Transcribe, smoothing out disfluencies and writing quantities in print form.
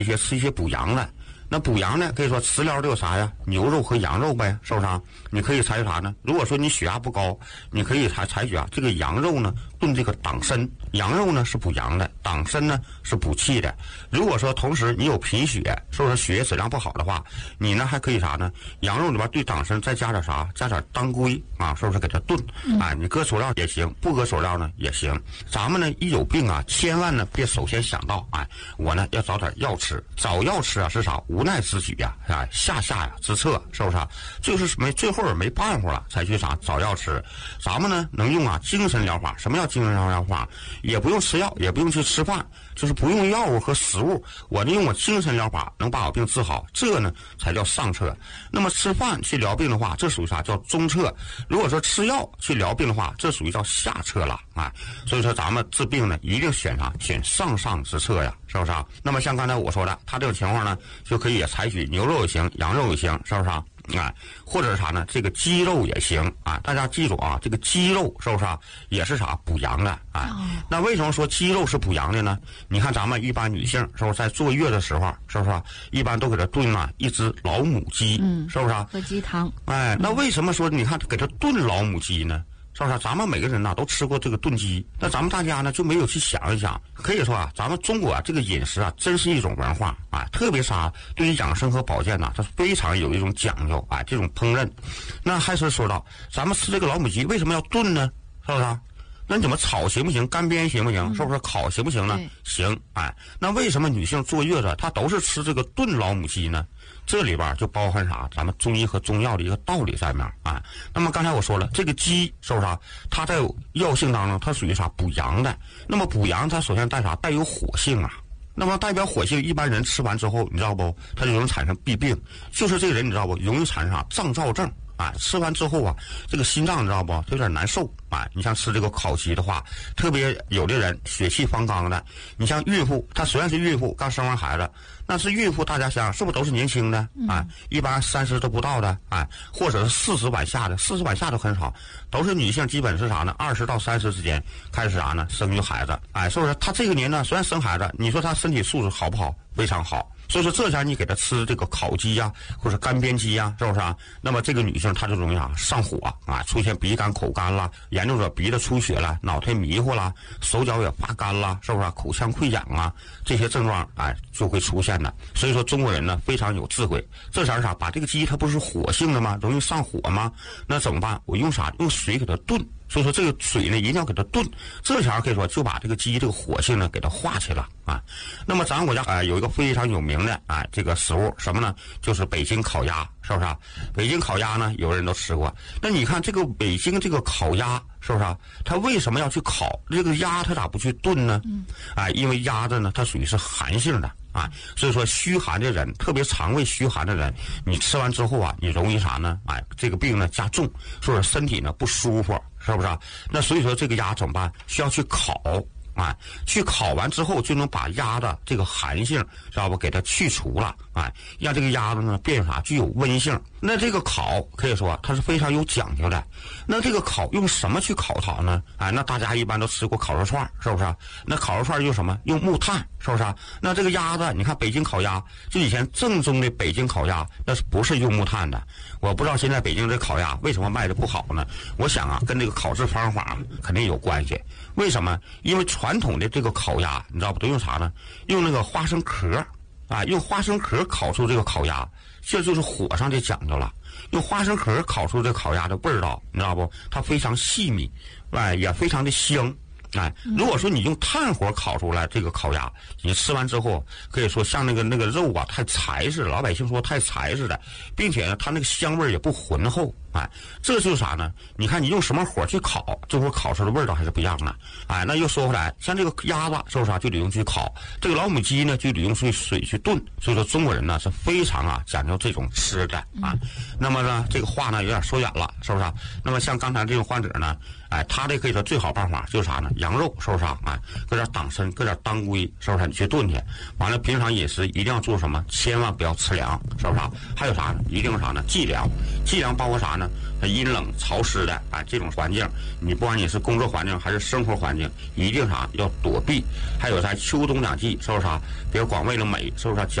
吃一些补阳的。那补阳呢，可以说食疗都有啥呀？牛肉和羊肉呗，是不是啊？你可以采取啥呢？如果说你血压不高，你可以采取这个羊肉呢炖这个党参。羊肉呢是补阳的，党参呢是补气的。如果说同时你有贫血，是不是血液质量不好的话，你呢还可以啥呢？羊肉里边对党参再加点啥？加点当归啊，是不是给它炖？你搁佐料也行，不搁佐料呢也行。咱们呢一有病啊，千万呢别首先想到我呢要找点药吃。找药吃是啥？无奈之举下之策，是不是就是最后也没办法了才去找药吃。咱们呢能用精神疗法。什么叫精神疗法？也不用吃药，也不用去吃饭，就是不用药物和食物，我呢用我精神疗法能把我病治好，这呢才叫上策。那么吃饭去疗病的话，这属于啥？叫中策。如果说吃药去疗病的话，这属于叫下策了所以说咱们治病呢一定选上之策呀，是不是那么像刚才我说的，他这种情况呢就可以采取牛肉也行，羊肉也行，是不是或者是啥呢？这个鸡肉也行大家记住这个鸡肉是不是也是补阳的那为什么说鸡肉是补阳的呢？你看咱们一般女性是不是在坐月的时候，是不是一般都给它炖一只老母鸡，是不是喝鸡汤？ 那为什么说你看给它炖老母鸡呢？是不是咱们每个人都吃过这个炖鸡，那咱们大家呢就没有去想一想。可以说咱们中国这个饮食真是一种文化特别对于养生和保健它非常有一种讲究这种烹饪。那还是说到咱们吃这个老母鸡为什么要炖呢？是不是那你怎么炒行不行？干煸行不行？是不是烤行不行呢？行那为什么女性坐月子她都是吃这个炖老母鸡呢？这里边就包含啥？咱们中医和中药的一个道理在面那么刚才我说了，这个鸡是不是它在药性当中它属于补阳的。那么补阳它首先带啥？带有火性那么代表火性，一般人吃完之后你知道不？他就容易产生弊病，就是这个人你知道不？容易产生脏燥症吃完之后这个心脏你知道不？有点难受你像吃这个烤鸡的话，特别有的人血气方刚的，你像孕妇，她虽然是孕妇刚生完孩子，那是孕妇，大家想是不是都是年轻的一般30都不到的或者是40往下的，40往下都很少，都是女性，基本是啥呢？20到30之间开始啥呢？生育孩子是不是？她这个年呢虽然生孩子，你说她身体素质好不好？非常好。所以说这下你给她吃这个烤鸡或者干煸鸡是不是那么这个女性她就容易上火出现鼻干口干啦，严重者鼻子出血了，脑袋迷糊啦，手脚也发干啦，是不是口腔溃疡这些症状就会出现的。所以说中国人呢非常有智慧，这是啥？把这个鸡它不是火性的吗？容易上火吗？那怎么办？我用啥？用水给它炖。所以说这个水呢一定要给它炖，这下可以说就把这个鸡这个火性呢给它化去了那么咱国家有一个非常有名的这个食物什么呢？就是北京烤鸭，是不是北京烤鸭呢有人都吃过。那你看这个北京这个烤鸭是不是它为什么要去烤这个鸭？它咋不去炖呢？因为鸭子呢它属于是寒性的所以说虚寒的人，特别肠胃虚寒的人，你吃完之后你容易啥呢？这个病呢加重，所以说身体呢不舒服，是不是那所以说这个鸭怎么办？需要去烤去烤完之后就能把鸭的这个寒性知道不给它去除了让这个鸭子呢变啥？具有温性。那这个烤可以说它是非常有讲究的。那这个烤用什么去烤它呢？那大家一般都吃过烤肉串，是不是那烤肉串用什么？用木炭，是不是那这个鸭子你看北京烤鸭，就以前正宗的北京烤鸭那是不是用木炭的？我不知道现在北京这烤鸭为什么卖的不好呢？我想跟这个烤制方法肯定有关系。为什么？因为传统的这个烤鸭你知道不都用啥呢？用那个花生壳用花生壳烤出这个烤鸭，这就是火上的讲究了。用花生壳烤出这烤鸭的味道你知道不？它非常细密也非常的香如果说你用炭火烤出来这个烤鸭，你吃完之后可以说像那个肉太柴似的，老百姓说太柴似的，并且呢它那个香味也不浑厚这就是啥呢？你看你用什么火去烤，这会烤出的味道还是不一样的那又说回来，像这个鸭子是不是就得用去烤，这个老母鸡呢就得用水去炖。所以说中国人呢是非常讲究这种吃的那么呢这个话呢有点说远了，是不是那么像刚才这种患者呢他这可以说最好办法就是啥呢？羊肉是不是搁点党参，搁点当归，是不是你去炖去。完了平常饮食一定要做什么？千万不要吃凉，是不是还有啥呢？一定是啥呢？剂凉。剂凉包括啥呢？ 呢，它阴冷潮湿的啊这种环境，你不管你是工作环境还是生活环境，一定要躲避。还有在秋冬两季，是不是比如光为了美，是不是